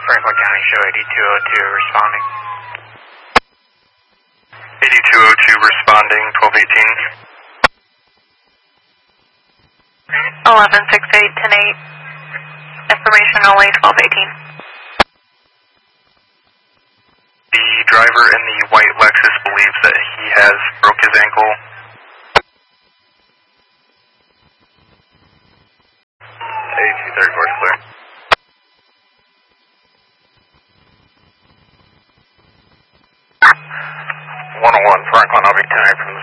Franklin County Show 8202 responding. 8202 responding, 1218. 1168, 10-8. Information only, 1218. The driver in the white Lexus believes that he has broke his ankle. A234 is clear. Franklin, I'll be 10 from